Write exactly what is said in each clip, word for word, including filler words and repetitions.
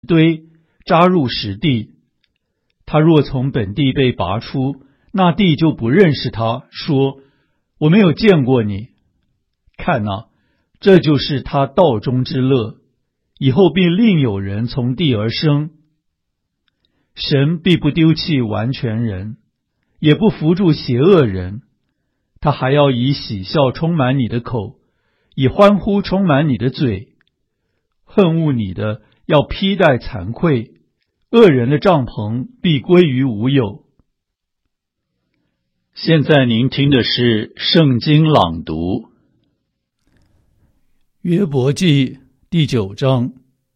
堆，扎入实地。他若从本地被拔出，那地就不认识他，说：我没有见过你。看哪，这就是他道中之乐，以后必另有人从地而生。神必不丢弃完全人，也不扶助邪恶人，他还要以喜笑充满你的口，以欢呼充满你的嘴。恨恶你的要披戴惭愧，恶人的帐篷必归于无有。现在您听的是圣经朗读。约伯记第九章。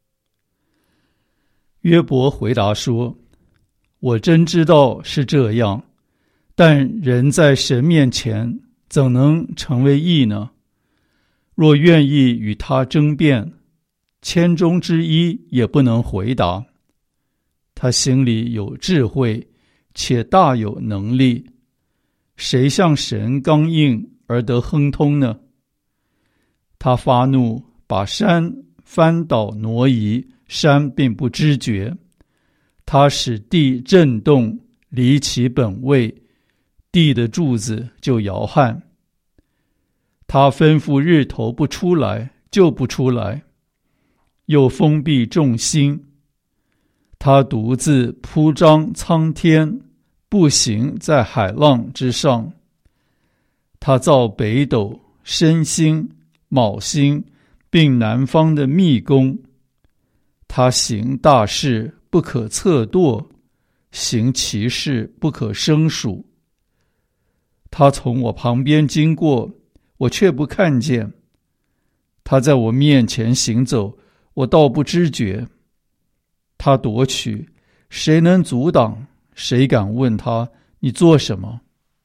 约伯回答说：我真知道是这样，但人在神面前怎能成为义呢？若愿意与他争辩，千中之一也不能回答。他心里有智慧，且大有能力，谁向神刚硬而得亨通呢？他发怒，把山翻倒挪移，山并不知觉。他使地震动，离其本位，地的柱子就摇撼。他吩咐日头不出来，就不出来，又封闭众星。他独自铺张苍天，步行在海浪之上。他造北斗、申星、昴星，并南方的密宫。他行大事，不可测度，行奇事，不可胜数。他从我旁边经过，我却不看见。他在我面前行走，我倒不知觉。他夺取，谁能阻挡？谁敢问他，你做什么？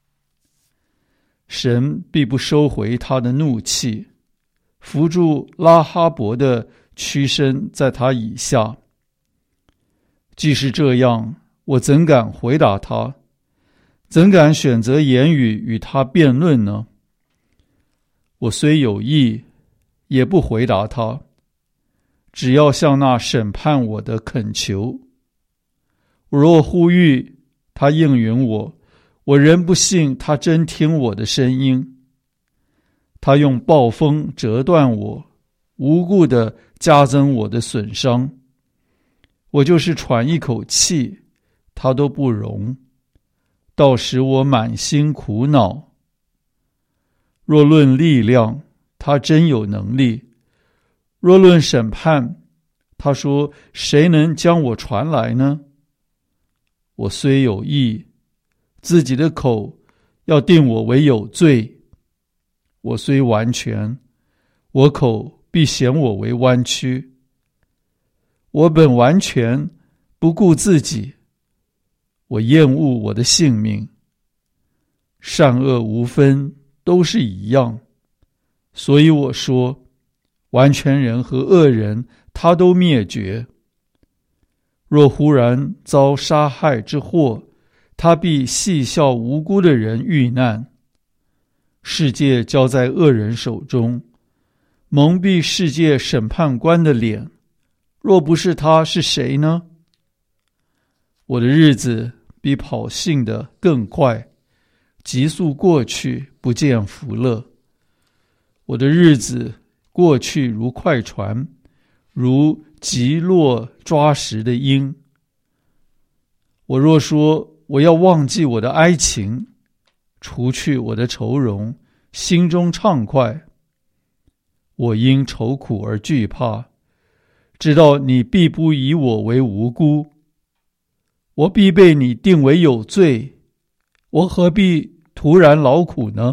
神必不收回他的怒气，扶住拉哈伯的屈身在他以下。既是这样，我怎敢回答他？怎敢选择言语与他辩论呢？我虽有意，也不回答他，只要向那审判我的恳求。我若呼吁，他应允我，我仍不信他真听我的声音。他用暴风折断我，无故地加增我的损伤。我就是喘一口气，他都不容，倒使我满心苦恼。若论力量，他真有能力；若论审判，他说：谁能将我传来呢？我虽有义，自己的口要定我为有罪。我虽完全，我口必显我为弯曲。我本完全，不顾自己，我厌恶我的性命。善恶无分，都是一样。所以我说，完全人和恶人，他都灭绝。若忽然遭杀害之祸，他必戏笑无辜的人遇难。世界交在恶人手中，蒙蔽世界审判官的脸。若不是他，是谁呢？我的日子比跑信的更快，急速过去，不见福乐。我的日子过去如快船，如急落抓食的鹰。我若说我要忘记我的哀情，除去我的愁容，心中畅快，我因愁苦而惧怕，知道你必不以我为无辜。我必被你定为有罪，我何必突然劳苦呢？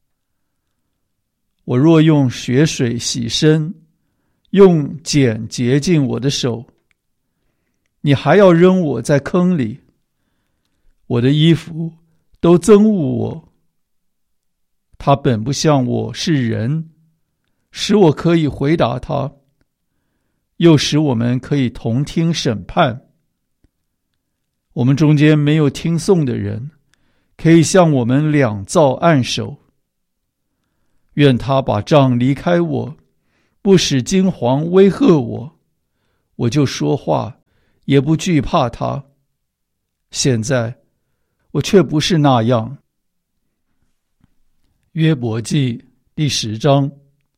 我若用血水洗身，用碱洁净我的手，你还要扔我在坑里。我的衣服都憎恶我，他本不像我是人，使我可以回答他，又使我们可以同听审判。我们中间没有听讼的人，可以向我们两造按手。愿他把杖离开我，不使惊惶威吓我。 我就说话，也不惧怕他。现在我却不是那样。约伯记第十章。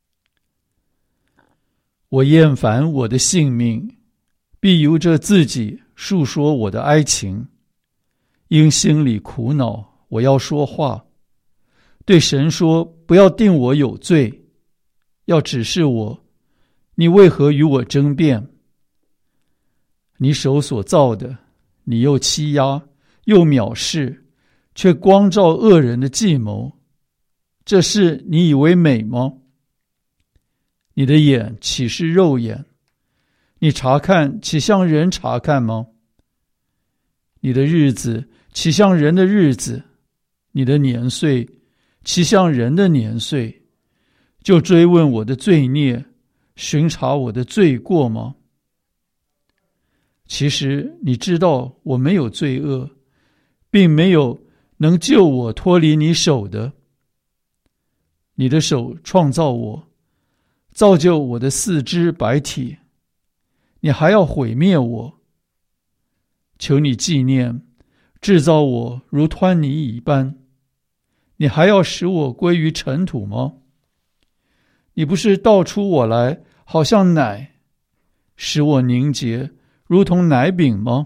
我厌烦我的性命，必由着自己述说我的哀情。因心里苦恼，我要说话，对神说，不要定我有罪，要指示我，你为何与我争辩？你手所造的，你又欺压，又藐视，却光照恶人的计谋，这事你以为美吗？你的眼岂是肉眼？你查看岂像人查看吗？你的日子岂像人的日子？你的年岁岂像人的年岁？就追问我的罪孽，巡查我的罪过吗？其实你知道我没有罪恶，并没有能救我脱离你手的。你的手创造我，造就我的四肢百体，你还要毁灭我。求你纪念，制造我如湍泥一般，你还要使我归于尘土吗？你不是倒出我来，好像奶，使我凝结，如同奶饼吗？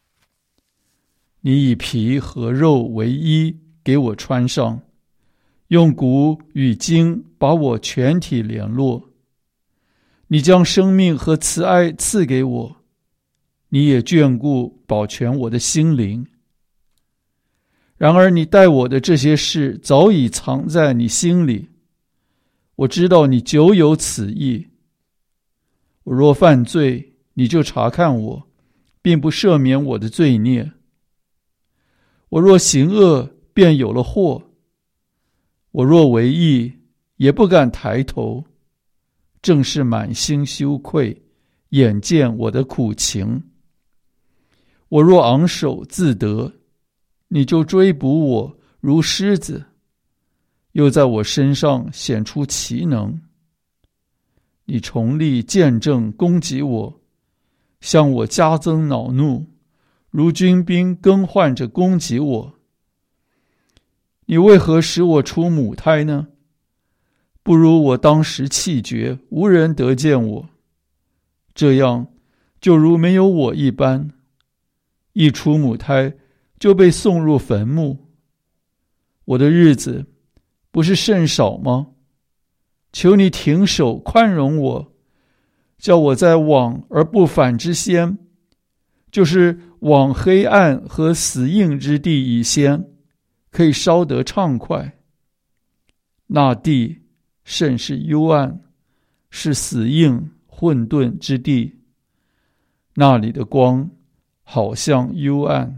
你以皮和肉为衣，给我穿上，用骨与筋把我全体联络。你将生命和慈爱赐给我，你也眷顾保全我的心灵。然而你待我的这些事早已藏在你心里，我知道你久有此意。我若犯罪，你就查看我，并不赦免我的罪孽。我若行恶，便有了祸。我若为义，也不敢抬头，正是满心羞愧，眼见我的苦情。我若昂首自得，你就追捕我如狮子，又在我身上显出奇能。你重力见证攻击我，向我加增恼怒，如军兵更换着攻击我。你为何使我出母胎呢？不如我当时气绝，无人得见我，这样就如没有我一般。一出母胎就被送入坟墓。我的日子不是甚少吗？求你停手宽容我，叫我在往而不返之先，就是往黑暗和死硬之地以先，可以稍得畅快。那地甚是幽暗，是死硬混沌之地，那里的光好像幽暗。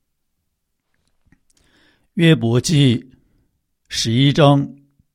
约伯记十一章。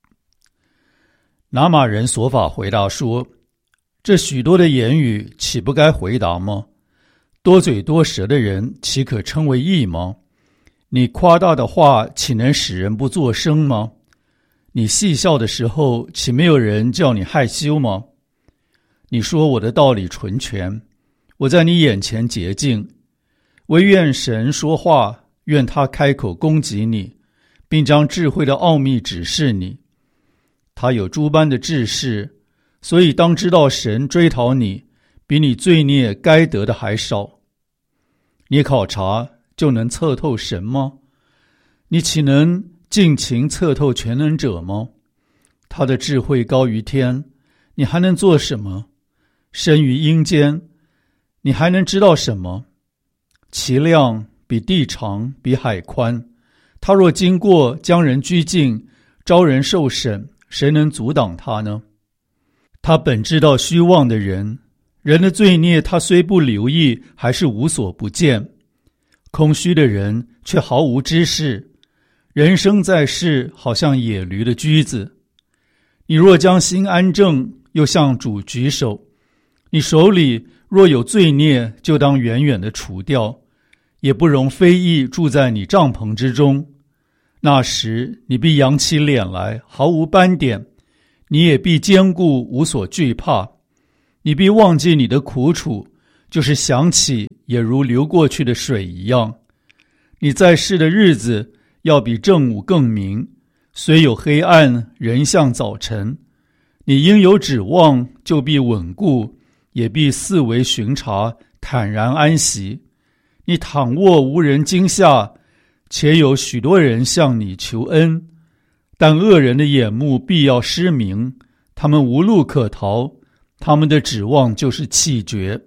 拿玛人所法回答说，这许多的言语岂不该回答吗？多嘴多舌的人岂可称为义吗？你夸大的话岂能使人不作声吗？你戏笑的时候岂没有人叫你害羞吗？你说我的道理纯全，我在你眼前洁净，唯愿神说话，愿他开口攻击你，并将智慧的奥秘指示你。他有诸般的智识，所以当知道神追讨你，比你罪孽该得的还少。你考察就能测透神吗？你岂能尽情测透全能者吗？他的智慧高于天，你还能做什么？生于阴间，你还能知道什么？其量比地长，比海宽。他若经过，将人拘禁，招人受审，谁能阻挡他呢？他本知道虚妄的人，人的罪孽他虽不留意，还是无所不见。空虚的人却毫无知识，人生在世，好像野驴的驹子。你若将心安正，又向主举手，你手里若有罪孽，就当远远的除掉，也不容非义住在你帐篷之中。那时你必扬起脸来，毫无斑点，你也必坚固，无所惧怕。你必忘记你的苦楚， 就是想起也如流过去的水一样。你在世的日子要比正午更明，虽有黑暗，仍像早晨。你应有指望，就必稳固，也必四围巡查，坦然安息。你躺卧无人惊吓，且有许多人向你求恩，但恶人的眼目必要失明，他们无路可逃，他们的指望就是气绝。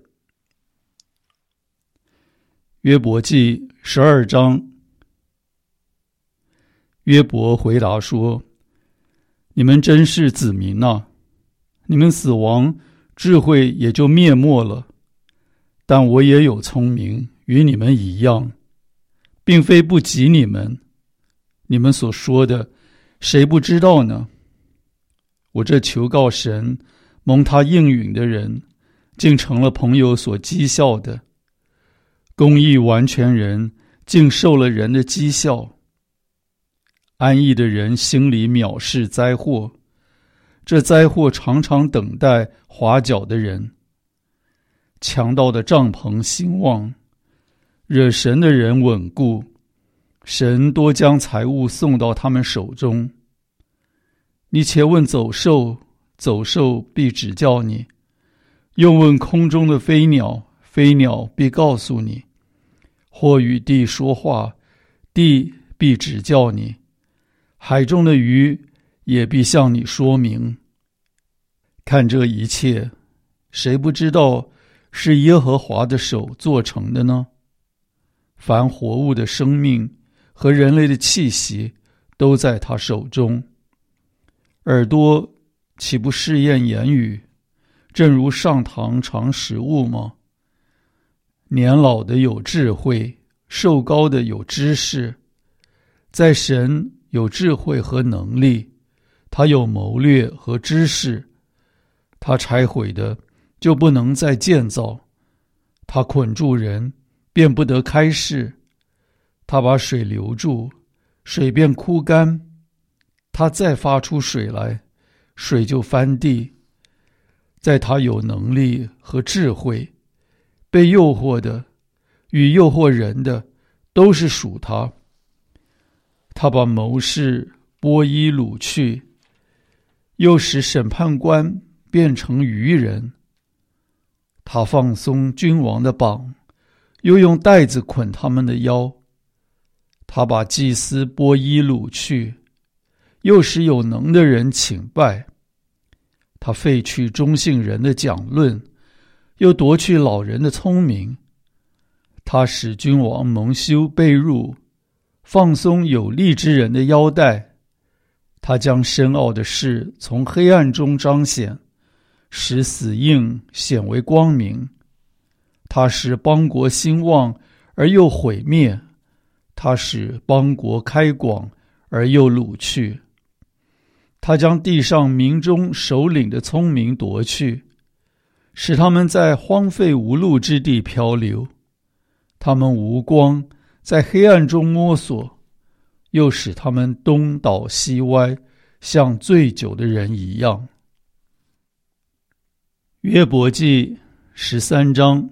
约伯记十二章。约伯回答说：你们真是子民啊，你们死亡，智慧也就灭没了。但我也有聪明，与你们一样，并非不及你们。你们所说的，谁不知道呢？我这求告神，蒙他应允的人，竟成了朋友所讥笑的。公义完全人，竟受了人的讥笑。安逸的人心里藐视灾祸，这灾祸常常等待滑脚的人。强盗的帐篷兴旺，惹神的人稳固，神多将财物送到他们手中。你且问走兽，走兽必指教你；又问空中的飞鸟，飞鸟必告诉你。或与地说话，地必指教你；海中的鱼也必向你说明。看这一切，谁不知道是耶和华的手做成的呢？凡活物的生命和人类的气息都在他手中。耳朵岂不试验言语，正如上膛尝食物吗？年老的有智慧，寿高的有知识。在神有智慧和能力，他有谋略和知识。他拆毁的就不能再建造，他捆住人便不得开释。他把水留住，水便枯干。他再发出水来，水就翻地。在他有能力和智慧，被诱惑的与诱惑人的都是属他。他把谋士剥衣掳去，又使审判官变成愚人。他放松君王的绑，又用带子捆他们的腰。他把祭司剥衣掳去，又使有能的人请拜。他废去中性人的讲论，又夺去老人的聪明。他使君王蒙羞被辱，放松有力之人的腰带。他将深奥的事从黑暗中彰显，使死印显为光明。他使邦国兴旺而又毁灭，他使邦国开广而又掳去。他将地上民中首领的聪明夺去，使他们在荒废无路之地漂流。他们无光，在黑暗中摸索，又使他们东倒西歪，像醉酒的人一样。约伯记十三章。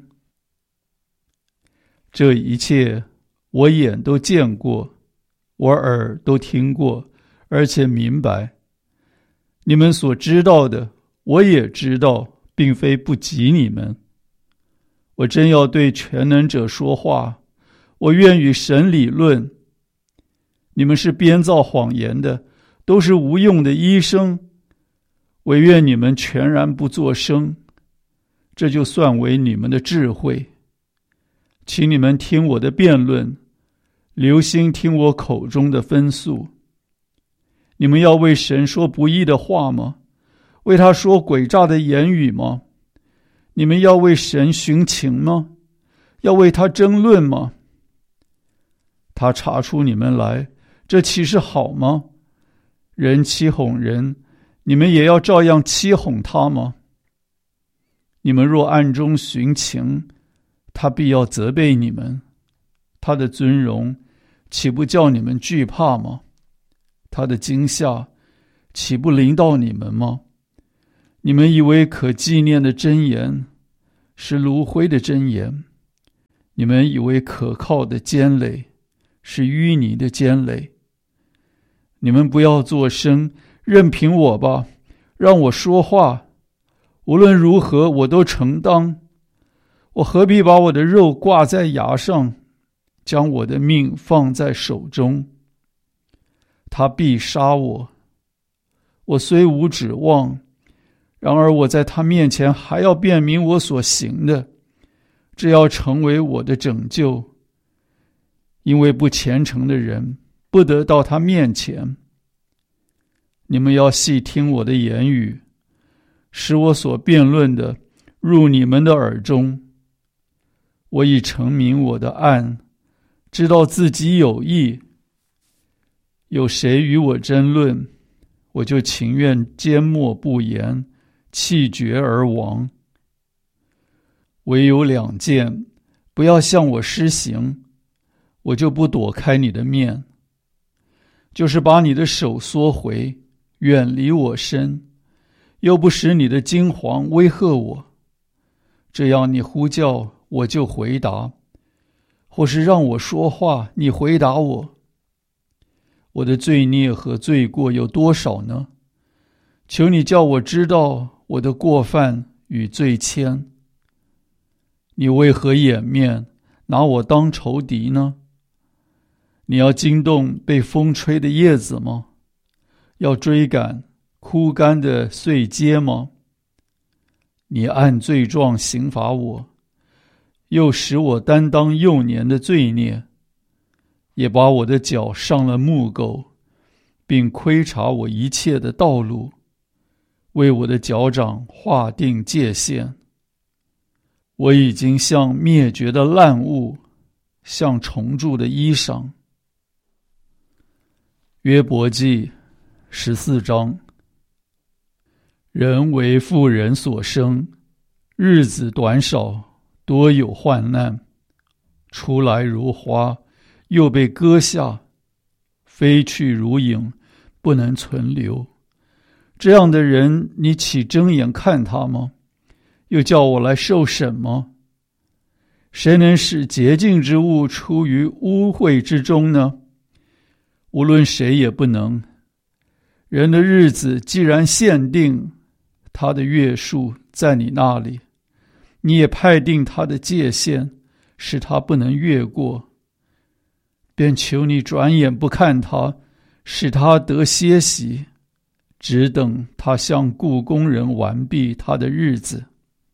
这一切我眼都见过，我耳都听过，而且明白。你们所知道的，我也知道，并非不及你们。我真要对全能者说话，我愿与神理论。你们是编造谎言的，都是无用的医生，唯愿你们全然不作声，这就算为你们的智慧。请你们听我的辩论，留心听我口中的分诉。你们要为神说不义的话吗？为他说诡诈的言语吗？你们要为神寻情吗？要为他争论吗？他查出你们来，这岂是好吗？人欺哄人，你们也要照样欺哄他吗？你们若暗中寻情，他必要责备你们。他的尊荣岂不叫你们惧怕吗？他的惊吓岂不临到你们吗？你们以为可纪念的箴言， 是炉灰的真言。你们以为可靠的坚垒，是淤泥的坚垒。你们不要作声，任凭我吧，让我说话。无论如何，我都承当。我何必把我的肉挂在牙上，将我的命放在手中？他必杀我，我虽无指望，然而我在他面前还要辨明我所行的，这要成为我的拯救。因为不虔诚的人不得到他面前。你们要细听我的言语，使我所辩论的入你们的耳中。我已成明我的案，知道自己有益。有谁与我争论，我就情愿缄默不言，气绝而亡。唯有两件，不要向我施行，我就不躲开你的面，就是把你的手缩回，远离我身，又不使你的惊惶威吓我。这样你呼叫，我就回答；或是让我说话，你回答我。我的罪孽和罪过有多少呢？求你叫我知道我的过犯与罪愆。你为何掩面，拿我当仇敌呢？你要惊动被风吹的叶子吗？要追赶枯干的碎秸吗？你按罪状刑罚我，又使我担当幼年的罪孽，也把我的脚上了木狗，并窥察我一切的道路，为我的脚掌划定界限。我已经像灭绝的烂物，像虫蛀的衣裳。约伯记十四章。人为妇人所生，日子短少，多有患难。出来如花，又被割下，飞去如影，不能存留。这样的人，你岂睁眼看他吗？又叫我来受审吗？谁能使洁净之物出于污秽之中呢？无论谁也不能。人的日子既然限定，他的月数在你那里，你也派定他的界限，使他不能越过。便求你转眼不看他，使他得歇息，只等他向雇工人完毕他的日子。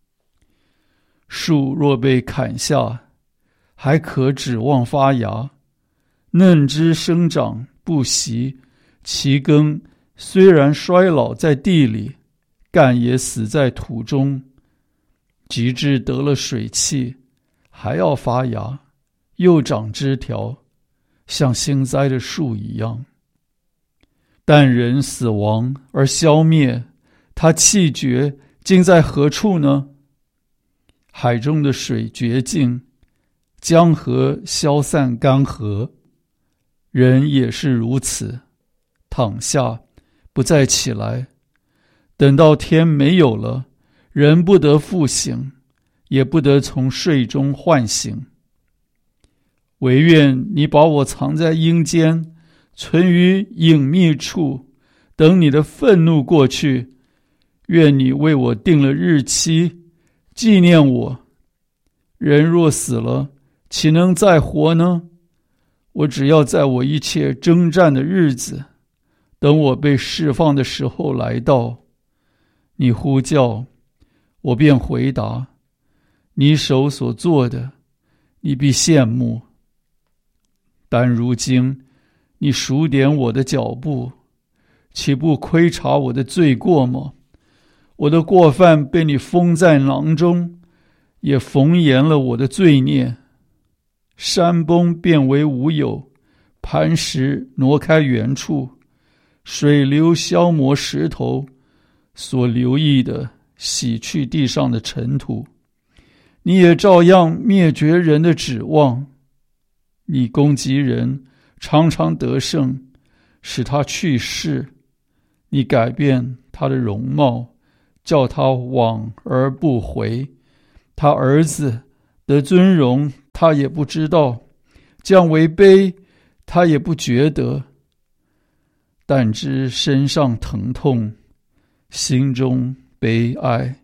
树若被砍下，还可指望发芽；嫩枝生长不息，其根虽然衰老在地里，干也死在土中。及至得了水气，还要发芽，又长枝条，像新栽的树一样。但人死亡而消灭，他气绝，竟在何处呢？海中的水绝尽，江河消散干涸。人也是如此，躺下，不再起来。等到天没有了，人不得复醒，也不得从睡中唤醒。惟愿你把我藏在阴间，存于隐秘处，等你的愤怒过去。愿你为我定了日期，纪念我。人若死了，岂能再活呢？我只要在我一切征战的日子，等我被释放的时候来到。你呼叫，我便回答。你手所做的，你必羡慕。但如今你数点我的脚步，岂不窥察我的罪过吗？我的过犯被你封在囊中，也缝严了我的罪孽。山崩变为无有，磐石挪开原处，水流消磨石头，所留意的洗去地上的尘土。你也照样灭绝人的指望。你攻击人，常常得胜，使他去世。你改变他的容貌，叫他往而不回， 他儿子得尊荣，他也不知道；降为卑，他也不觉得。但知身上疼痛，心中悲哀。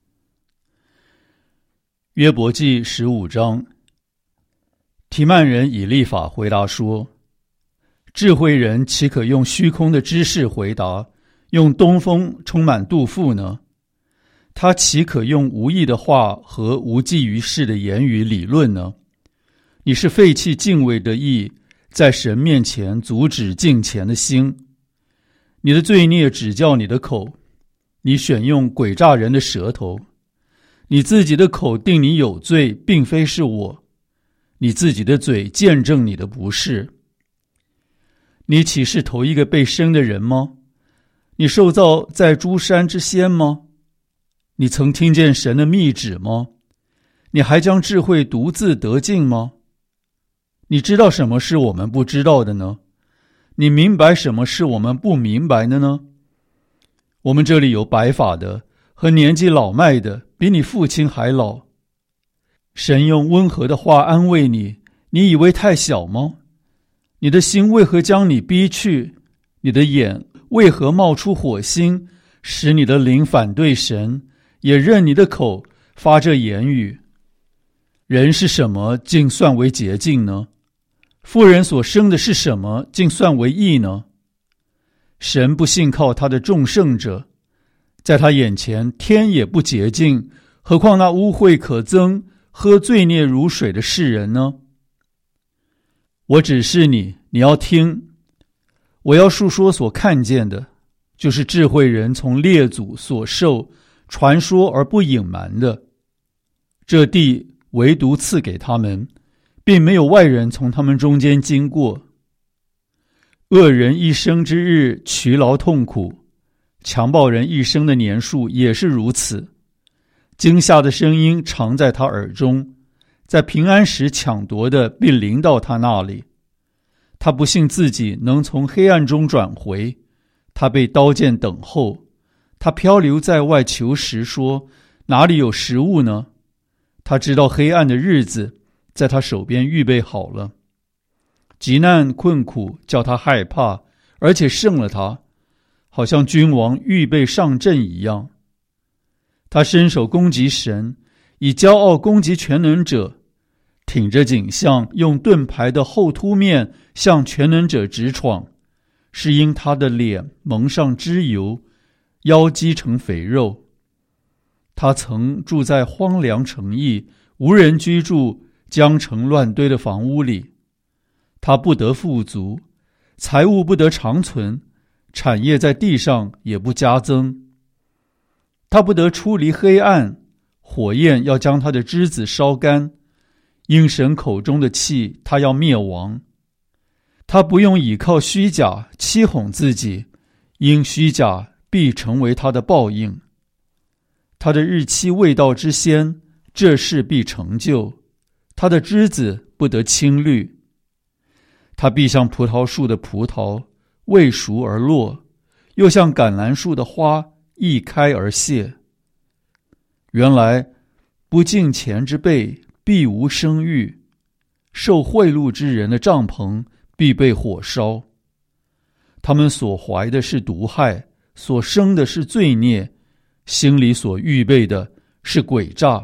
约伯记十五章，提曼人以利法回答说：智慧人岂可用虚空的知识回答，用东风充满肚腹呢？他岂可用无益的话和无济于事的言语理论呢？你是废弃敬畏的意，在神面前阻止敬虔的心。你的罪孽指教你的口，你选用诡诈人的舌头。你自己的口定你有罪，并非是我；你自己的嘴见证你的不是。你岂是头一个被生的人吗？你受造在诸山之先吗？你曾听见神的密旨吗？你还将智慧独自得尽吗？你知道什么是我们不知道的呢？你明白什么是我们不明白的呢？我们这里有白发的和年纪老迈的，比你父亲还老。神用温和的话安慰你，你以为太小吗？你的心为何将你逼去？你的眼为何冒出火星，使你的灵反对神，也任你的口发这言语？人是什么，竟算为洁净呢？妇人所生的是什么，竟算为义呢？神不信靠他的众圣者，在他眼前天也不洁净，何况那污秽可憎、喝罪孽如水的世人呢？我指示你，你要听。我要述说所看见的，就是智慧人从列祖所受传说而不隐瞒的。这地唯独赐给他们，并没有外人从他们中间经过。恶人一生之日劬劳痛苦，强暴人一生的年数也是如此。惊吓的声音常在他耳中，在平安时抢夺的必临到他那里。他不信自己能从黑暗中转回，他被刀剑等候。他漂流在外求食，说：哪里有食物呢？他知道黑暗的日子在他手边预备好了。急难困苦叫他害怕，而且胜了他，好像君王预备上阵一样。他伸手攻击神，以骄傲攻击全能者，挺着颈项，用盾牌的后凸面向全能者直闯，是因他的脸蒙上脂油，腰肌成肥肉。他曾住在荒凉城邑，无人居住、将城乱堆的房屋里。他不得富足，财物不得长存，产业在地上也不加增。他不得出离黑暗，火焰要将他的枝子烧干，因神口中的气，他要灭亡。他不用倚靠虚假欺哄自己，因虚假必成为他的报应。他的日期未到之先，这事必成就，他的枝子不得青绿。他必像葡萄树的葡萄，未熟而落，又像橄榄树的花，一开而谢。原来不敬虔之辈必无生育，受贿赂之人的帐篷必被火烧。他们所怀的是毒害，所生的是罪孽，心里所预备的是诡诈。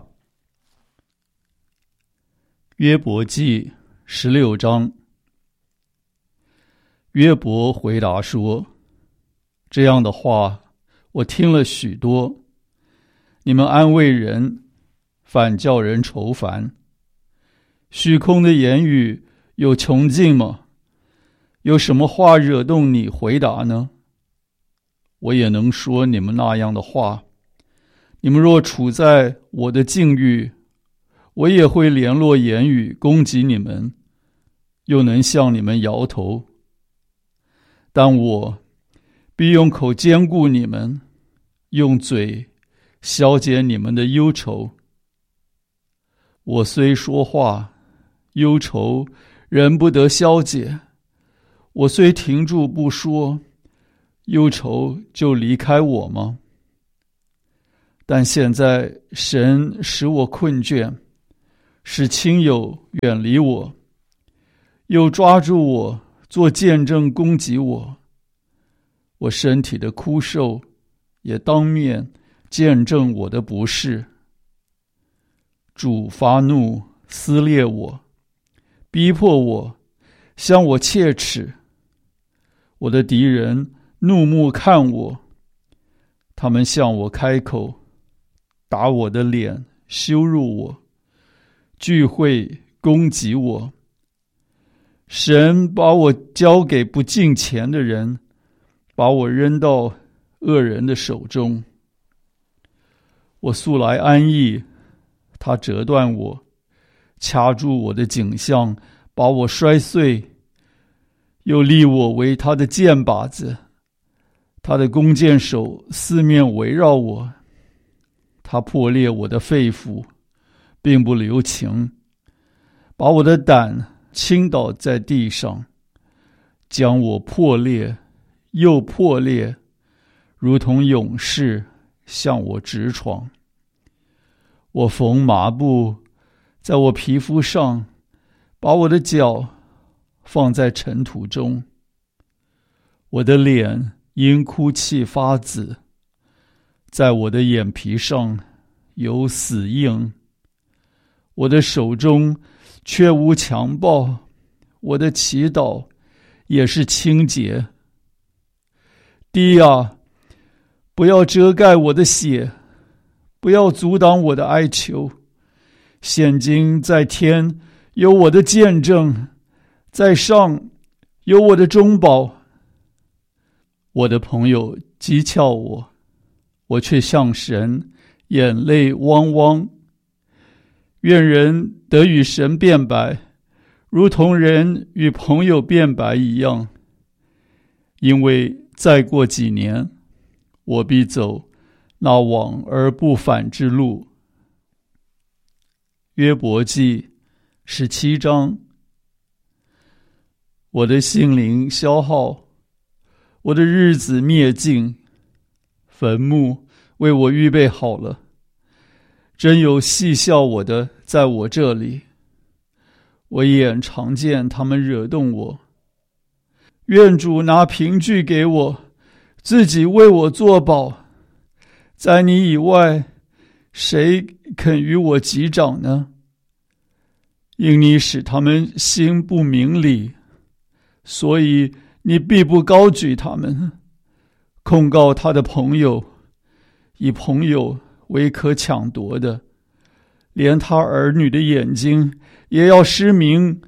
约伯记十六章。约伯回答说：这样的话我听了许多，你们安慰人，反叫人愁烦。虚空的言语有穷尽吗？有什么话惹动你回答呢？我也能说你们那样的话。你们若处在我的境遇，我也会联络言语攻击你们，又能向你们摇头。但我必用口坚固你们，用嘴消解你们的忧愁。我虽说话，忧愁人不得消解；我虽停住不说，忧愁就离开我吗？ 但现在神使我困倦，使亲友远离我，又抓住我做见证攻击我。我身体的枯瘦也当面见证我的不是。主发怒撕裂我，逼迫我，向我切齿。我的敌人怒目看我，他们向我开口，打我的脸，羞辱我，聚会攻击我。神把我交给不敬虔的人，把我扔到恶人的手中。我素来安逸，他折断我，掐住我的颈项，把我摔碎，又立我为他的箭靶子。他的弓箭手四面围绕我，他破裂我的肺腑，并不留情，把我的胆倾倒在地上，将我破裂又破裂，如同勇士向我直闯。我缝麻布在我皮肤上，把我的脚放在尘土中。我的脸因哭泣发紫，在我的眼皮上有死印。我的手中却无强暴，我的祈祷也是清洁。地啊，不要遮盖我的血，不要阻挡我的哀求。现今在天有我的见证，在上有我的中保。我的朋友讥诮我，我却向神眼泪汪汪。愿人得与神辩白，如同人与朋友辩白一样。因为再过几年，我必走那往而不返之路。约伯记十七章。我的心灵消耗，我的日子灭尽，坟墓为我预备好了。真有戏笑我的在我这里，我眼常见他们惹动我。愿主拿凭据给我，自己为我作保。在你以外，谁肯与我击掌呢？因你使他们心不明理，所以你必不高举他们。控告他的朋友，以朋友为可抢夺的，连他儿女的眼睛也要失明。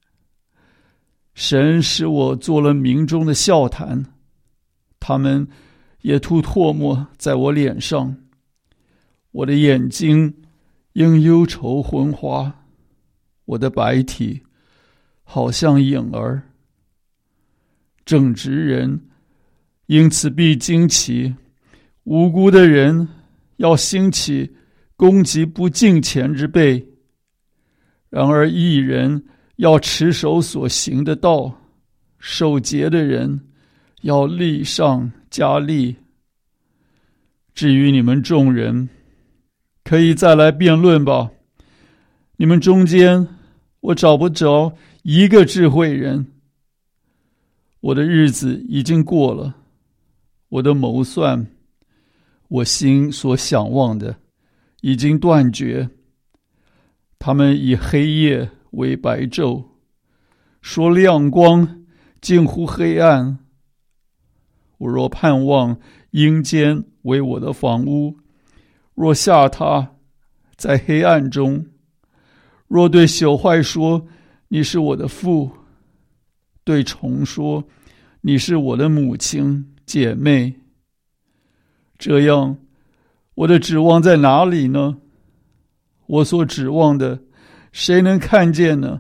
神使我做了民中的笑谈，他们也吐唾沫在我脸上。我的眼睛因忧愁昏花，我的白体好像影儿。正直人因此必惊奇，无辜的人要兴起攻击不敬虔之辈。然而义人要持守所行的道，守节的人要力上加力。至于你们众人，可以再来辩论吧。你们中间我找不着一个智慧人。我的日子已经过了，我的谋算，我心所想望的已经断绝。他们以黑夜为白昼，说亮光近乎黑暗。我若盼望阴间为我的房屋，若下榻在黑暗中，若对朽坏说你是我的父，对虫说你是我的母亲姐妹，这样我的指望在哪里呢？我所指望的谁能看见呢？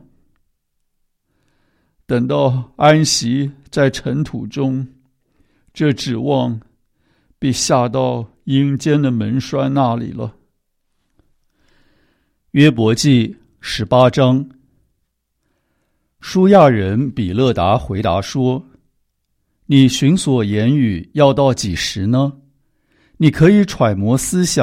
等到安息在尘土中，这指望必下到阴间的门栓那里了。约伯记十八章。舒亚人比勒达回答说，你寻索言语要到几时呢？你可以揣摩思想，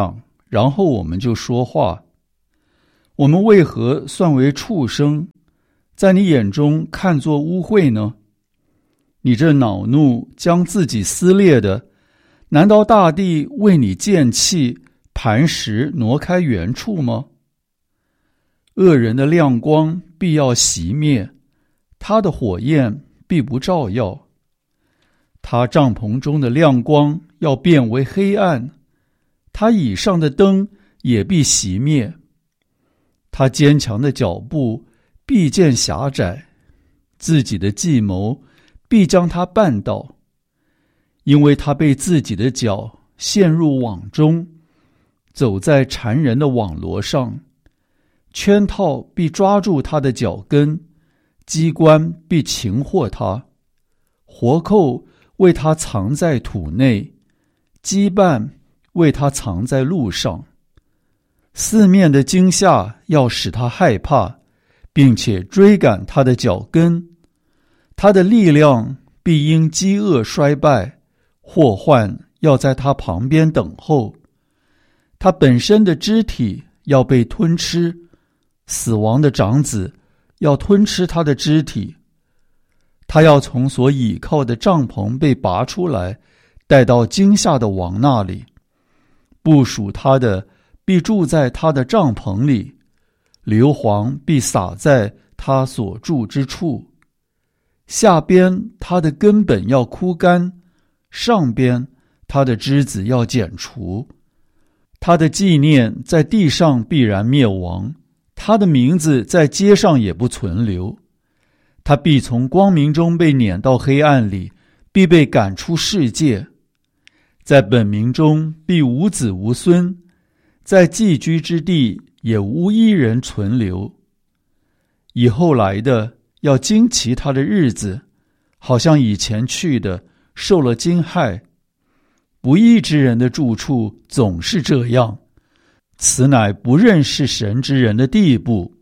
然后我们就说话。我们为何算为畜生，在你眼中看作污秽呢？你这恼怒将自己撕裂的，难道大地为你见弃，磐石挪开原处吗？恶人的亮光必要熄灭，他的火焰必不照耀。他帐篷中的亮光要变为黑暗，他以上的灯也必熄灭。他坚强的脚步必见狭窄，自己的计谋必将他绊倒，因为他被自己的脚陷入网中，走在缠人的网罗上，圈套必抓住他的脚跟，机关必擒获他，活扣为他藏在土内，羁绊为他藏在路上。四面的惊吓要使他害怕，并且追赶他的脚跟。他的力量必因饥饿衰败，祸患要在他旁边等候。他本身的肢体要被吞吃，死亡的长子要吞吃他的肢体。他要从所倚靠的帐篷被拔出来，带到惊吓的王那里。部属他的必住在他的帐篷里，硫磺必洒在他所住之处。下边他的根本要枯干，上边他的枝子要剪除。他的纪念在地上必然灭亡，他的名字在街上也不存留。他必从光明中被撵到黑暗里，必被赶出世界。在本民中必无子无孙，在寄居之地也无一人存留。以后来的要惊奇他的日子，好像以前去的受了惊骇。不义之人的住处总是这样，此乃不认识神之人的地步。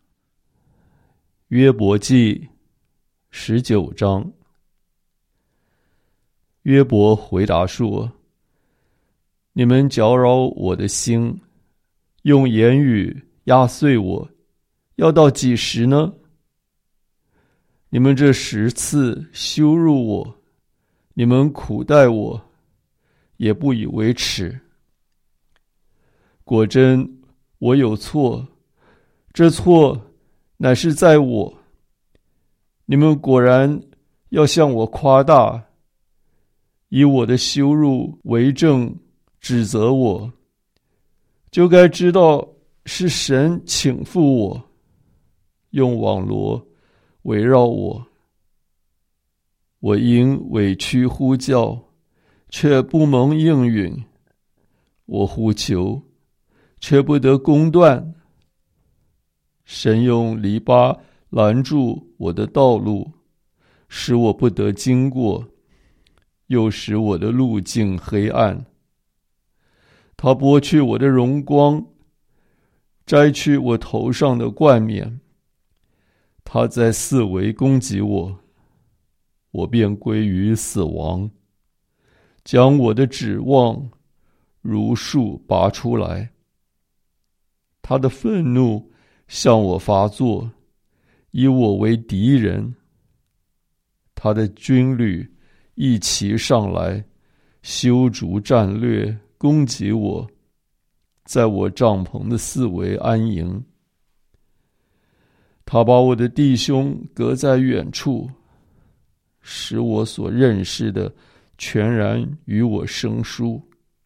约伯记十九章。约伯回答说：你们搅扰我的心，用言语压碎我，要到几时呢？你们这十次羞辱我，你们苦待我，也不以为耻。果真我有错，这错乃是在我。你们果然要向我夸大，以我的羞辱为证，指责我，就该知道是神倾覆我，用网罗围绕我。我因委屈呼叫，却不蒙应允；我呼求，却不得公断。神用篱笆拦住我的道路，使我不得经过，又使我的路径黑暗。他剥去我的荣光，摘去我头上的冠冕。他在四围攻击我，我便归于死亡，将我的指望如树拔出来。他的愤怒向我发作，以我为敌人。他的军旅一齐上来，修筑战略，攻击我，在我帐篷的四围安营。他把我的弟兄隔在远处，使我所认识的全然与我生疏。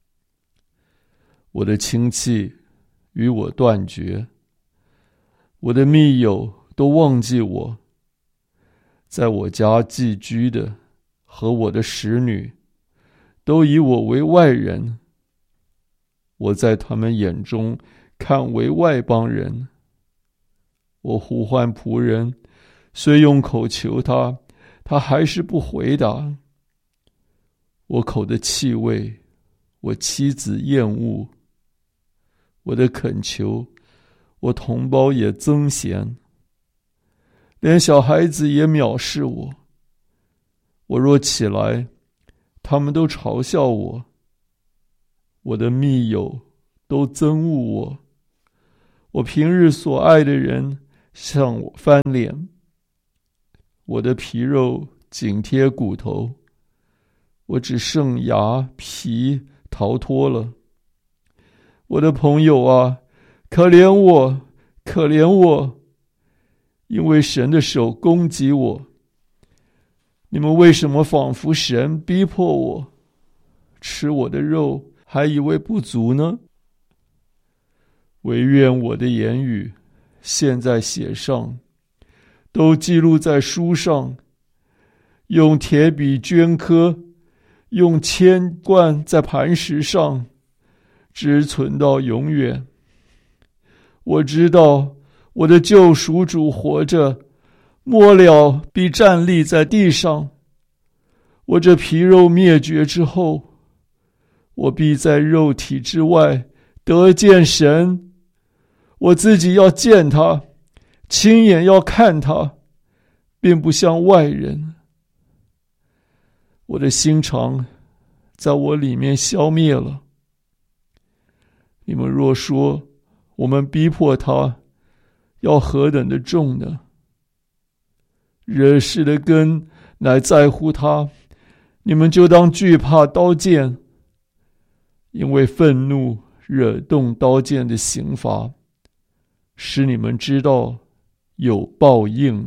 我的亲戚与我断绝，我的密友都忘记我。在我家寄居的和我的使女都以我为外人，我在他们眼中看为外邦人。我呼唤仆人，虽用口求他，他还是不回答。我口的气味，我妻子厌恶；我的恳求，我同胞也憎嫌。连小孩子也藐视我。我若起来，他们都嘲笑我。我的密友都憎恶我。我平日所爱的人向我翻脸，我的皮肉紧贴骨头，我只剩牙皮逃脱了。我的朋友啊，可怜我，可怜我，因为神的手攻击我。你们为什么仿佛神逼迫我，吃我的肉还以为不足呢？唯愿我的言语现在写上，都记录在书上，用铁笔镌刻，用铅灌在磐石上，直存到永远。我知道我的救赎主活着，末了必站立在地上。我这皮肉灭绝之后，我必在肉体之外得见神。我自己要见他，亲眼要看他，并不像外人。我的心肠在我里面消灭了。你们若说我们逼迫他，要何等的重呢？惹事的根乃在乎他，你们就当惧怕刀剑，因为愤怒惹动刀剑的刑罚，使你们知道有报应。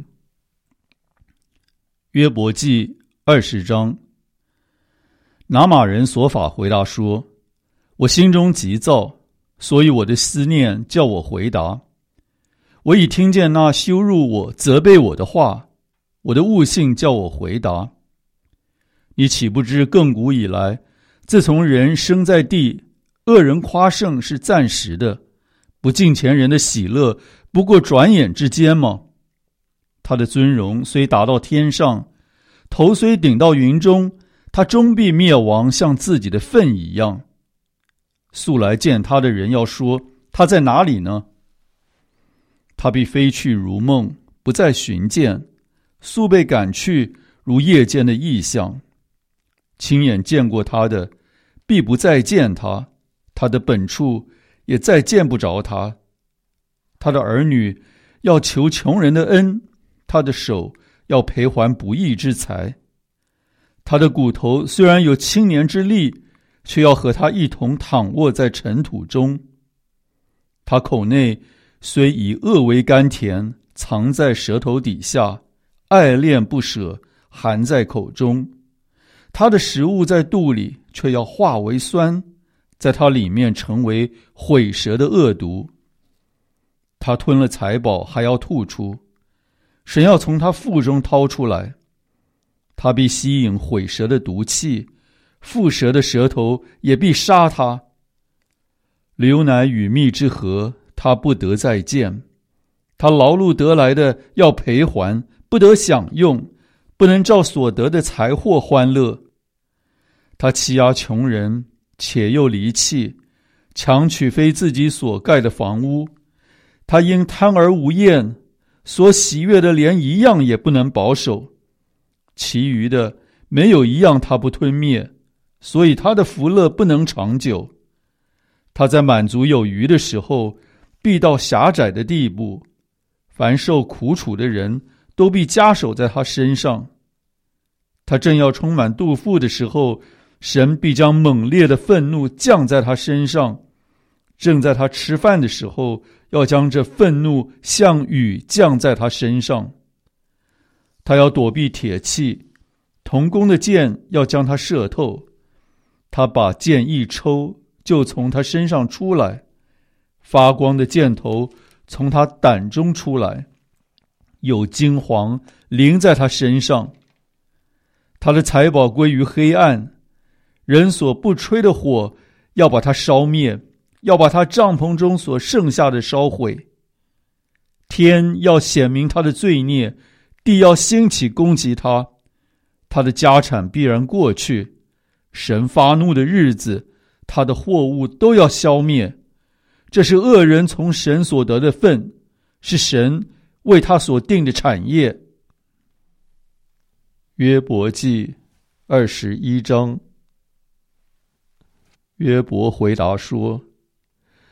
约伯记二十章。拿玛人所法回答说：我心中急躁，所以我的思念叫我回答。我已听见那羞辱我、责备我的话，我的悟性叫我回答。你岂不知亘古以来，自从人生在地，恶人夸胜是暂时的，不敬虔人的喜乐不过转眼之间吗？他的尊荣虽达到天上，头虽顶到云中，他终必灭亡，像自己的粪一样。素来见他的人要说，他在哪里呢？他必飞去如梦，不再寻见，速被赶去，如夜间的异象。亲眼见过他的，必不再见他，他的本处也再见不着他。他的儿女要求穷人的恩，他的手要赔还不义之财。他的骨头虽然有青年之力，却要和他一同躺卧在尘土中。他口内虽以恶为甘甜，藏在舌头底下，爱恋不舍，含在口中。他的食物在肚里，却要化为酸，在他里面成为毁舌的恶毒。他吞了财宝，还要吐出，神要从他腹中掏出来。他必吸引毁舌的毒气，蝮蛇的舌头也必杀他。流奶与蜜之河，他不得再见。他劳碌得来的要赔还，不得享用，不能照所得的财货欢乐。他欺压穷人，且又离弃，强取非自己所盖的房屋。他因贪而无厌，所喜悦的连一样也不能保守。其余的没有一样他不吞灭，所以他的福乐不能长久。他在满足有余的时候，必到狭窄的地步。凡受苦楚的人，都必加手在他身上。他正要充满肚腹的时候，神必将猛烈的愤怒降在他身上。正在他吃饭的时候，要将这愤怒像雨降在他身上。他要躲避铁器，铜弓的箭要将他射透。他把箭一抽，就从他身上出来，发光的箭头从他胆中出来，有金黄淋在他身上。他的财宝归于黑暗，人所不吹的火要把它烧灭，要把他帐篷中所剩下的烧毁。天要显明他的罪孽，地要兴起攻击他，他的家产必然过去。神发怒的日子，他的货物都要消灭。这是恶人从神所得的份，是神为他所定的产业。约伯记二十一章。约伯回答说：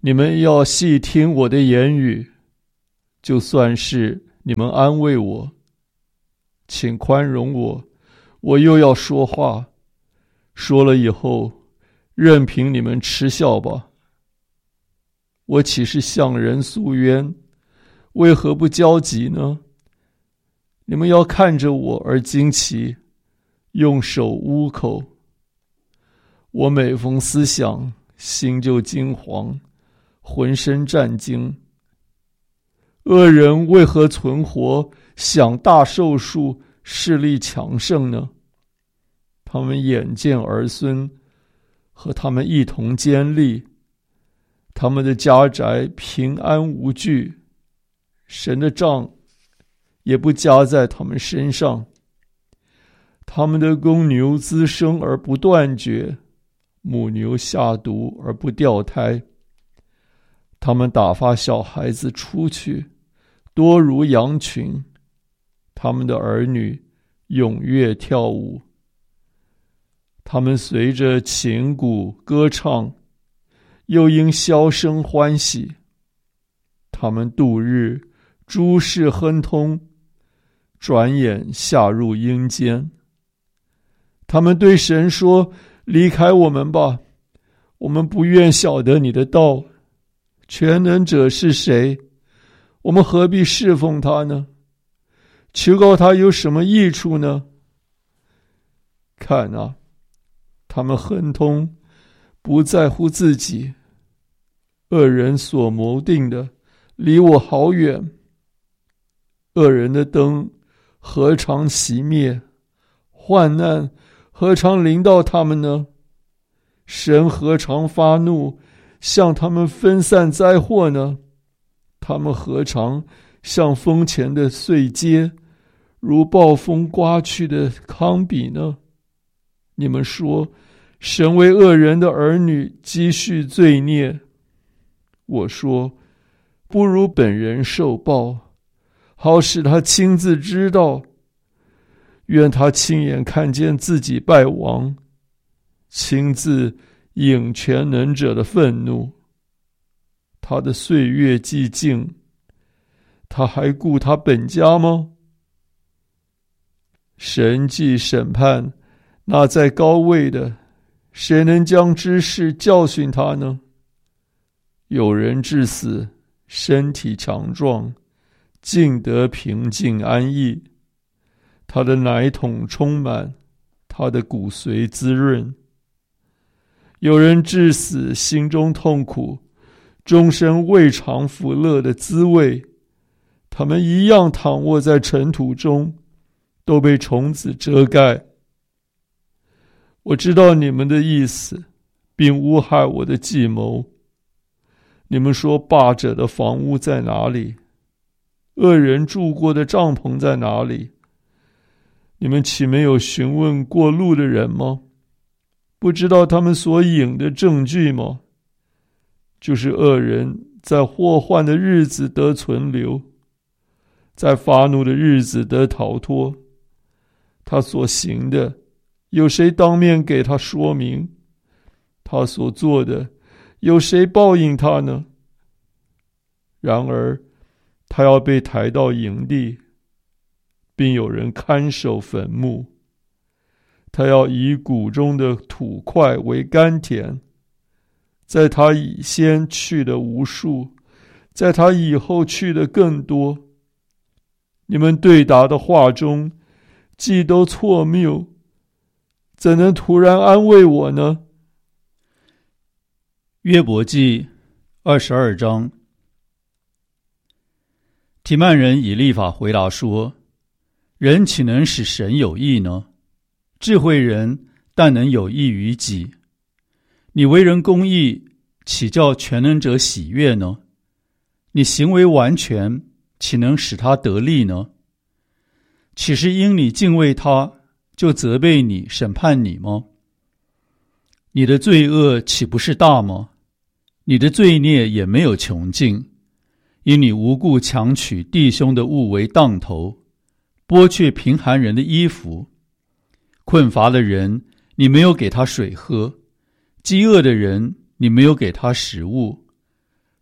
你们要细听我的言语，就算是你们安慰我，请宽容我，我又要说话，说了以后，任凭你们嗤笑吧。我岂是向人诉冤？为何不焦急呢？你们要看着我而惊奇，用手捂口。我每逢思想，心就惊惶，浑身战惊。恶人为何存活，享大寿数，势力强盛呢？他们眼见儿孙和他们一同坚立，他们的家宅平安无惧，神的杖也不加在他们身上。他们的公牛滋生而不断绝，母牛下犊而不掉胎。他们打发小孩子出去，多如羊群，他们的儿女踊跃跳舞。他们随着琴鼓歌唱，又因箫声欢喜。他们度日诸事亨通，转眼下入阴间。他们对神说：离开我们吧，我们不愿晓得你的道。全能者是谁？我们何必侍奉他呢？求告他有什么益处呢？看啊，他们亨通，不在乎自己。恶人所谋定的，离我好远。恶人的灯何尝熄灭？患难何尝临到他们呢？神何尝发怒，向他们分散灾祸呢？他们何尝像风前的碎秸，如暴风刮去的糠秕呢？你们说，神为恶人的儿女积蓄罪孽。我说，不如本人受报，好使他亲自知道。愿他亲眼看见自己败亡，亲自引全能者的愤怒。他的岁月既尽，他还顾他本家吗？神既审判那在高位的，谁能将知识教训他呢？有人至死，身体强壮，尽得平静安逸。他的奶桶充满，他的骨髓滋润。有人至死，心中痛苦，终身未尝福乐的滋味。他们一样躺卧在尘土中，都被虫子遮盖。我知道你们的意思，并诬害我的计谋。你们说，霸者的房屋在哪里？恶人住过的帐篷在哪里？你们岂没有询问过路的人吗？不知道他们所引的证据吗？就是恶人在祸患的日子得存留，在发怒的日子得逃脱。他所行的，有谁当面给他说明？他所做的，有谁报应他呢？然而，他要被抬到营地，并有人看守坟墓。他要以谷中的土块为甘甜，在他以先去的无数，在他以后去的更多。你们对答的话中，既都错谬，怎能突然安慰我呢？ 约伯记二十二章。提曼人以利法回答说：人岂能使神有益呢？智慧人但能有益于己。你为人公义，岂叫全能者喜悦呢？你行为完全，岂能使他得利呢？岂是因你敬畏他，就责备你、审判你吗？你的罪恶岂不是大吗？你的罪孽也没有穷尽，因你无故强取弟兄的物为当头，剥去贫寒人的衣服。困乏的人，你没有给他水喝；饥饿的人，你没有给他食物；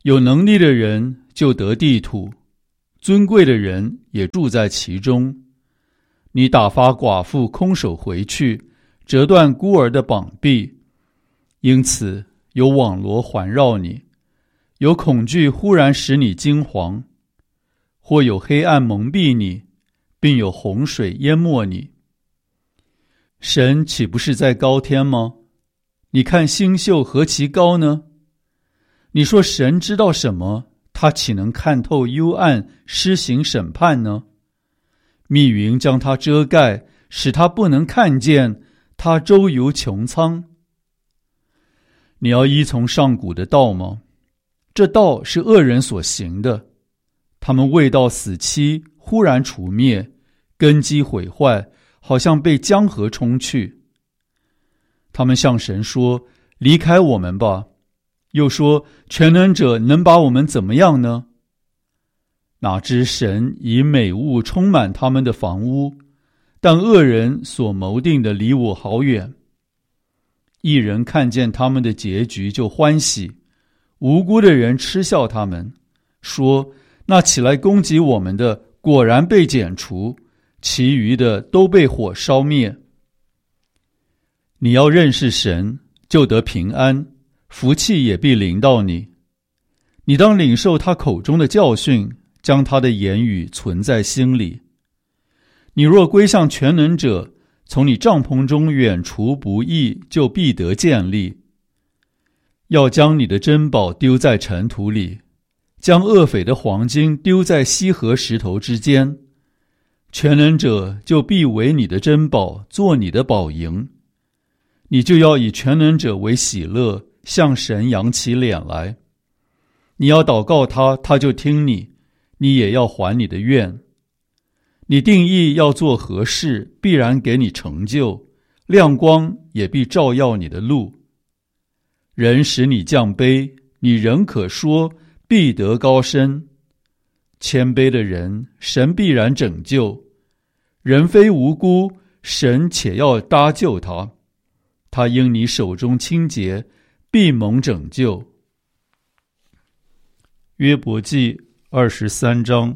有能力的人就得地土，尊贵的人也住在其中。你打发寡妇空手回去，折断孤儿的膀臂，因此有网罗环绕你，有恐惧忽然使你惊惶，或有黑暗蒙蔽你，并有洪水淹没你。神岂不是在高天吗？你看星宿何其高呢？你说神知道什么？他岂能看透幽暗，施行审判呢？密云将他遮盖，使他不能看见，他周游穹苍。你要依从上古的道吗？这道是恶人所行的，他们未到死期，忽然除灭，根基毁坏，好像被江河冲去。他们向神说：离开我们吧。又说：全能者能把我们怎么样呢？哪知神以美物充满他们的房屋，但恶人所谋定的离我好远。义人看见他们的结局就欢喜，无辜的人嗤笑他们，说：那起来攻击我们的果然被剪除，其余的都被火烧灭。你要认识神，就得平安，福气也必临到你。你当领受他口中的教训，将他的言语存在心里。你若归向全能者，从你帐篷中远除不义，就必得建立。要将你的珍宝丢在尘土里，将恶匪的黄金丢在溪河石头之间。全能者就必为你的珍宝，做你的宝营。你就要以全能者为喜乐，向神扬起脸来。你要祷告他，他就听你，你也要还你的愿。你定义要做何事，必然给你成就，亮光也必照耀你的路。人使你降卑，你仍可说必得高升。谦卑的人，神必然拯救。人非无辜，神且要搭救他。他因你手中清洁，必蒙拯救。约伯记二十三章。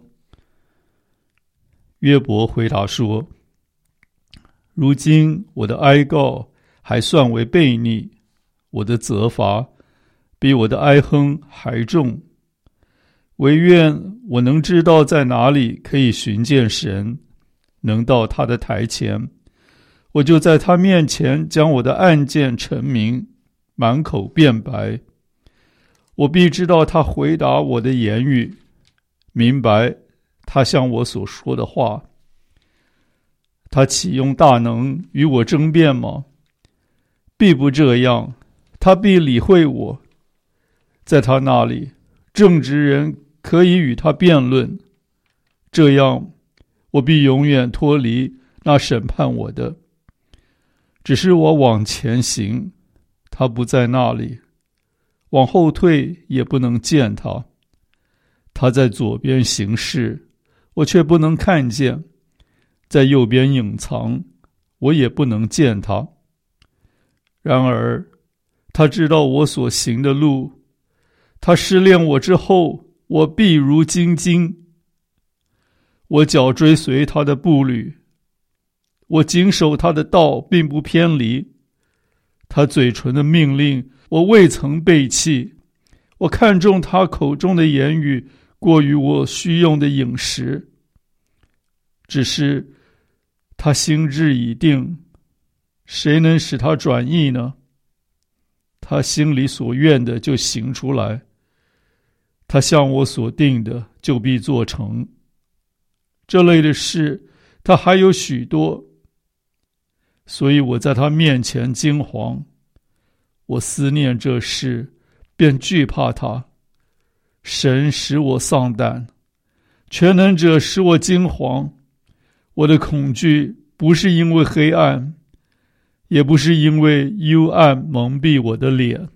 约伯回答说：如今我的哀告还算为悖逆，我的责罚比我的哀哼还重。惟愿我能知道在哪里可以寻见神，能到他的台前，我就在他面前将我的案件陈明，满口辩白。我必知道他回答我的言语，明白他向我所说的话。他岂用大能与我争辩吗？必不这样，他必理会我。在他那里，正直人可以与他辩论，这样我必永远脱离那审判我的。只是我往前行，他不在那里；往后退，也不能见他。他在左边行事，我却不能看见；在右边隐藏，我也不能见他。然而，他知道我所行的路，他试炼我之后，我必如精金。我脚追随他的步履，我谨守他的道，并不偏离。他嘴唇的命令，我未曾背弃。我看重他口中的言语，过于我需用的饮食。只是他心志已定，谁能使他转意呢？他心里所愿的就行出来，他向我所定的就必做成。这类的事他还有许多，所以我在他面前惊惶。我思念这事，便惧怕他。神使我丧胆，全能者使我惊惶。我的恐惧不是因为黑暗，也不是因为幽暗蒙蔽我的脸。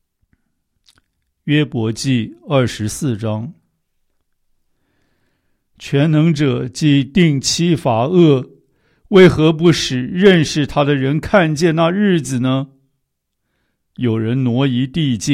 约伯记二十四章。全能者既定期罚恶，为何不使认识他的人看见那日子呢？有人挪移地界，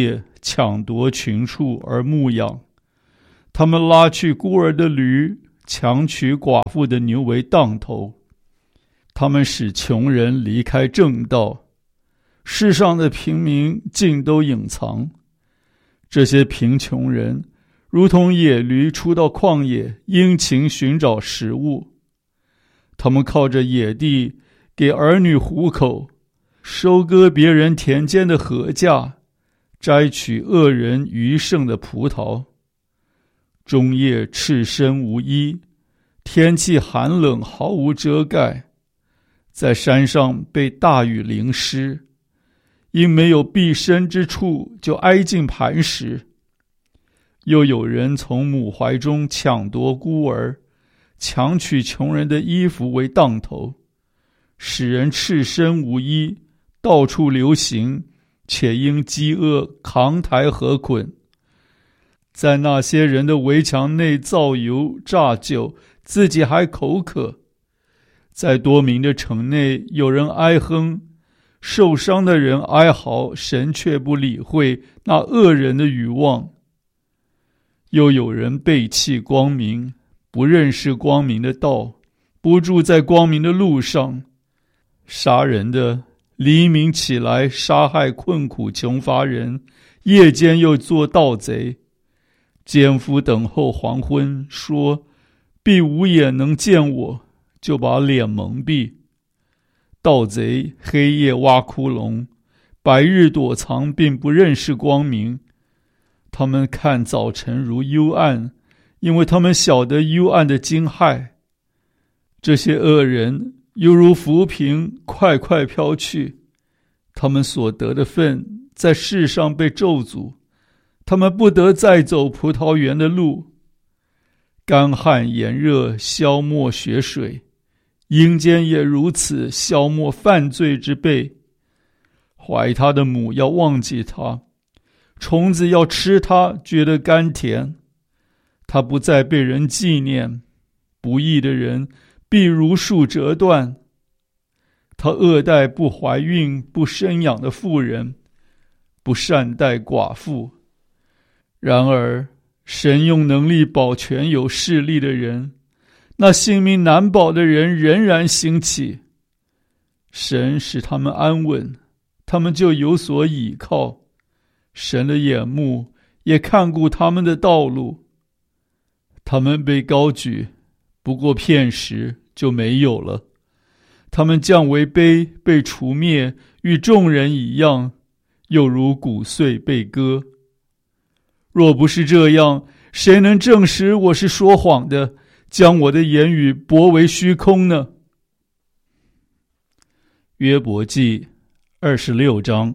抢夺群畜而牧养，他们拉去孤儿的驴，强取寡妇的牛为当头。他们使穷人离开正道，世上的平民尽都隐藏。这些贫穷人如同野驴出到旷野，殷勤寻找食物。他们靠着野地给儿女糊口，收割别人田间的禾稼，摘取恶人余剩的葡萄。终夜赤身无衣，天气寒冷，毫无遮盖。在山上被大雨淋湿，因没有避身之处，就挨近磐石。又有人从母怀中抢夺孤儿，强取穷人的衣服为当头，使人赤身无衣，到处流行，且因饥饿扛抬禾捆。在那些人的围墙内造油榨酒，自己还口渴。在多民的城内，有人哀哼，受伤的人哀嚎，神却不理会那恶人的愚妄。又有人背弃光明，不认识光明的道，不住在光明的路上。杀人的黎明起来杀害困苦穷乏人，夜间又做盗贼。奸夫等候黄昏，说必无眼能见我，就把脸蒙蔽。盗贼黑夜挖窟窿，白日躲藏，并不认识光明。他们看早晨如幽暗，因为他们晓得幽暗的惊骇。这些恶人犹如浮萍，快快飘去。他们所得的份在世上被咒诅，他们不得再走葡萄园的路。干旱炎热消没血水，阴间也如此消没犯罪之辈。怀他的母要忘记他，虫子要吃他，觉得甘甜。他不再被人纪念，不义的人必如树折断。他恶待不怀孕不生养的妇人，不善待寡妇。然而神用能力保全有势力的人，那性命难保的人仍然兴起。神使他们安稳，他们就有所倚靠。神的眼目也看顾他们的道路。他们被高举，不过片时就没有了。他们降为卑，被除灭，与众人一样，又如骨碎被割。若不是这样，谁能证实我是说谎的，将我的言语驳为虚空呢？约伯记二十六章。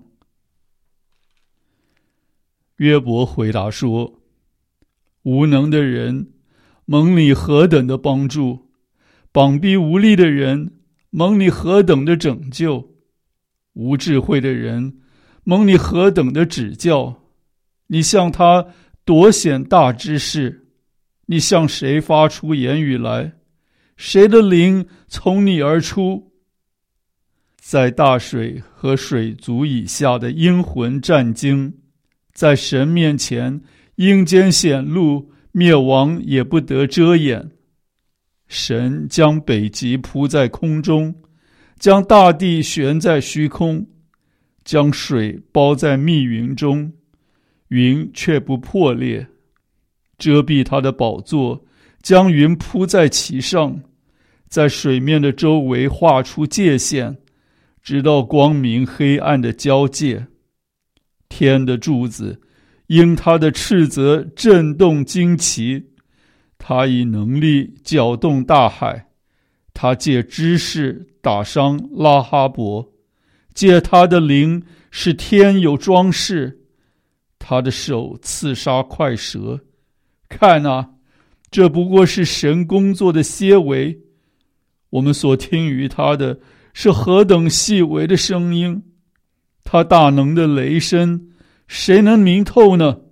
约伯回答说：无能的人蒙你何等的帮助，膀臂无力的人蒙你何等的拯救，无智慧的人蒙你何等的指教。你向他夺显大知识，你向谁发出言语来？谁的灵从你而出？在大水和水族以下的阴魂战惊，在神面前阴间显露，灭亡也不得遮掩。神将北极铺在空中，将大地悬在虚空，将水包在密云中，云却不破裂。遮蔽他的宝座，将云铺在其上，在水面的周围画出界限，直到光明黑暗的交界。天的柱子因他的斥责震动惊奇，他以能力搅动大海，他借知识打伤拉哈伯，借他的灵使天有装饰，他的手刺杀快蛇。看啊，这不过是神工作的些微，我们所听于他的是何等细微的声音，他大能的雷声，谁能明透呢？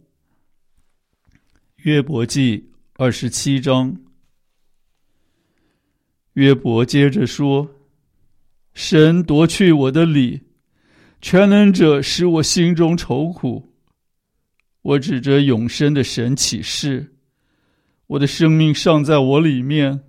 约伯记二十七章。约伯接着说：神夺去我的理，全能者使我心中愁苦。 我指着永生的神起誓，我的生命尚在我里面，